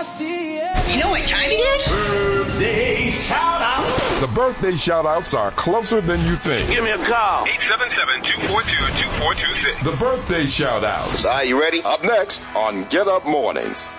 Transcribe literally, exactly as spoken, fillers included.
see it. You know what time it is? Birthday shout out. The birthday shout outs are closer than you think. Give me a call. eight seven seven, two four two, two four two six. The birthday shout outs. Are you ready? Up next on Get Up Mornings.